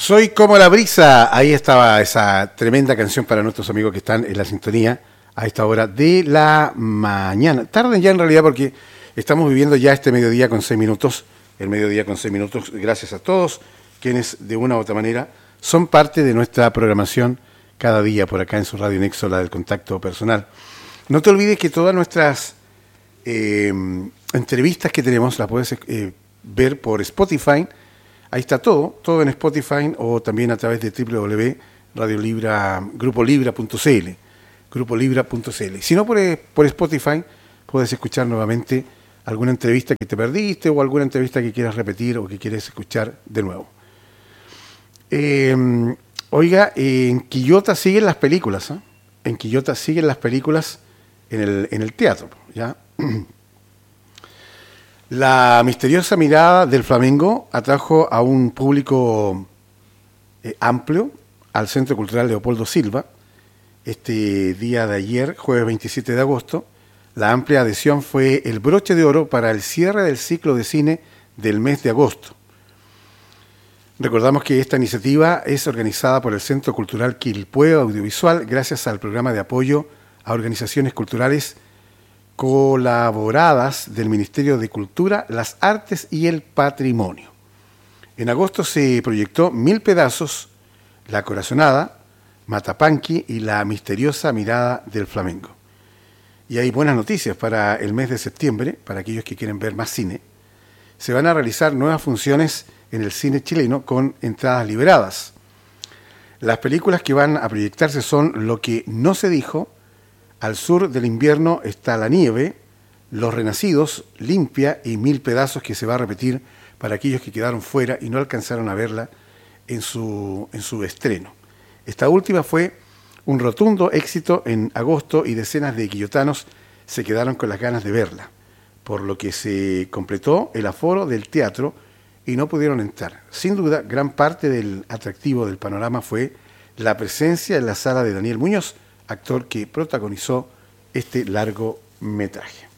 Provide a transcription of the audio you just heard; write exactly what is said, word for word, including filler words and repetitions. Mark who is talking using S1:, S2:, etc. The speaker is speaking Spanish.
S1: Soy como la brisa. Ahí estaba esa tremenda canción para nuestros amigos que están en la sintonía a esta hora de la mañana. Tarde ya en realidad porque estamos viviendo ya este mediodía con seis minutos. El mediodía con seis minutos, gracias a todos quienes de una u otra manera son parte de nuestra programación cada día por acá en su Radio Nexo, la del contacto personal. No te olvides que todas nuestras eh, entrevistas que tenemos las puedes eh, ver por Spotify. Ahí está todo, todo en Spotify o también a través de w w w punto radio libra grupo libra punto c l, grupo libra punto c l. Si no por, por Spotify, puedes escuchar nuevamente alguna entrevista que te perdiste o alguna entrevista que quieras repetir o que quieres escuchar de nuevo. Eh, oiga, en Quillota siguen las películas, ¿eh? En Quillota siguen las películas en el, en el teatro, ¿ya? La misteriosa mirada del Flamengo atrajo a un público eh, amplio al Centro Cultural Leopoldo Silva este día de ayer, jueves veintisiete de agosto. La amplia adhesión fue el broche de oro para el cierre del ciclo de cine del mes de agosto. Recordamos que esta iniciativa es organizada por el Centro Cultural Quilpué Audiovisual gracias al programa de apoyo a organizaciones culturales colaboradas del Ministerio de Cultura, las Artes y el Patrimonio. En agosto se proyectó Mil Pedazos, La Corazonada, Matapanqui y La Misteriosa Mirada del Flamengo. Y hay buenas noticias para el mes de septiembre, para aquellos que quieren ver más cine. Se van a realizar nuevas funciones en el cine chileno con entradas liberadas. Las películas que van a proyectarse son Lo que no se dijo, Al sur del invierno está la nieve, Los renacidos, Limpia y Mil pedazos, que se va a repetir para aquellos que quedaron fuera y no alcanzaron a verla en su, en su estreno. Esta última fue un rotundo éxito en agosto y decenas de quillotanos se quedaron con las ganas de verla, por lo que se completó el aforo del teatro y no pudieron entrar. Sin duda, gran parte del atractivo del panorama fue la presencia en la sala de Daniel Muñoz, actor que protagonizó este largometraje.